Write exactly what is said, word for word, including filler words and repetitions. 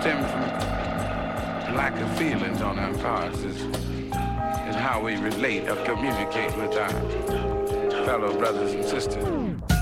stem from lack of feelings on our parts. Is, is how we relate or communicate with our fellow brothers and sisters.